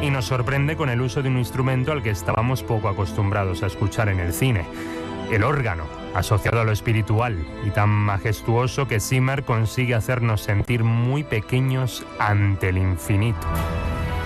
y nos sorprende con el uso de un instrumento al que estábamos poco acostumbrados a escuchar en el cine, el órgano, asociado a lo espiritual y tan majestuoso que Zimmer consigue hacernos sentir muy pequeños ante el infinito.